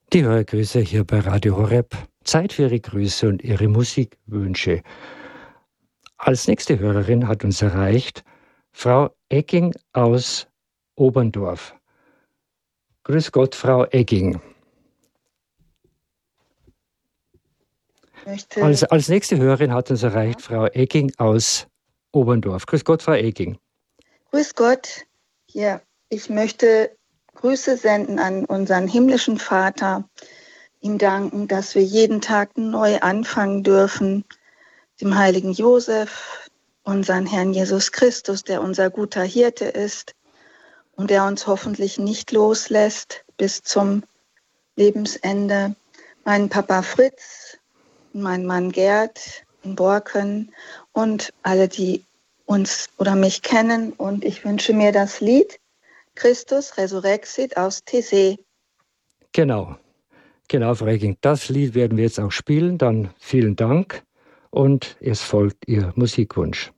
Die Hörergrüße hier bei Radio Horeb. Zeit für Ihre Grüße und Ihre Musikwünsche. Als nächste Hörerin hat uns erreicht Frau Egging aus Oberndorf. Grüß Gott, Frau Egging. Als nächste Hörerin hat uns erreicht Frau Egging aus Oberndorf. Grüß Gott, Frau Egging. Grüß Gott. Ja, ich möchte Grüße senden an unseren himmlischen Vater, ihm danken, dass wir jeden Tag neu anfangen dürfen, dem heiligen Josef, unseren Herrn Jesus Christus, der unser guter Hirte ist und der uns hoffentlich nicht loslässt bis zum Lebensende. Meinen Papa Fritz, meinen Mann Gerd in Borken und alle, die uns oder mich kennen. Und ich wünsche mir das Lied Christus Resurrexit aus Taizé. Genau, Frau Egging. Das Lied werden wir jetzt auch spielen. Dann vielen Dank und es folgt Ihr Musikwunsch.